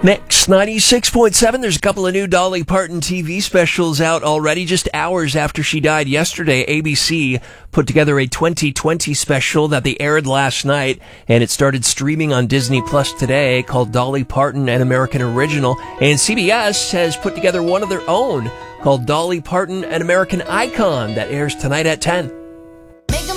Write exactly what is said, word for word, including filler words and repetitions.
Mix ninety-six point seven. There's a couple of new Dolly Parton T V specials out already. Just hours after she died yesterday, A B C put together a twenty twenty special that they aired last night, and it started streaming on Disney Plus today, called Dolly Parton, an American Original. And C B S has put together one of their own called Dolly Parton, an American Icon, that airs tonight at ten.